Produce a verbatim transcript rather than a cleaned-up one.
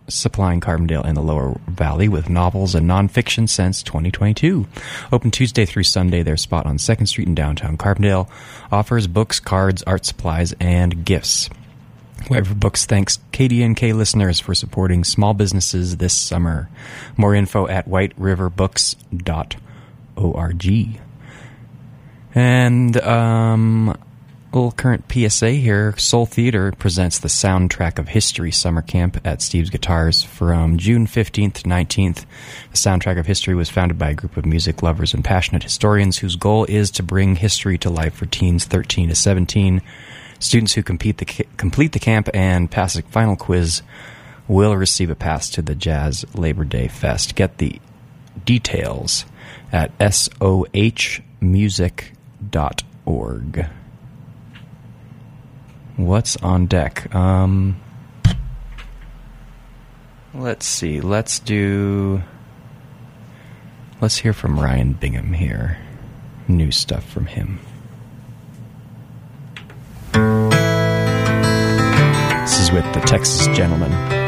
supplying Carbondale and the Lower Valley with novels and nonfiction since twenty twenty-two. Open Tuesday through Sunday, their spot on second Street in downtown Carbondale offers books, cards, art supplies, and gifts. Whoever Books thanks K D N K listeners for supporting small businesses this summer. More info at white river books dot org. And, um, a little current P S A here. Soul Theater presents the Soundtrack of History Summer Camp at Steve's Guitars from June fifteenth to nineteenth. The Soundtrack of History was founded by a group of music lovers and passionate historians whose goal is to bring history to life for teens thirteen to seventeen. Students who compete the, complete the camp and pass a final quiz will receive a pass to the Jazz Labor Day Fest. Get the details at S O H music dot org. What's on deck? Um, let's see. Let's do... Let's hear from Ryan Bingham here. New stuff from him. This is with the Texas Gentleman.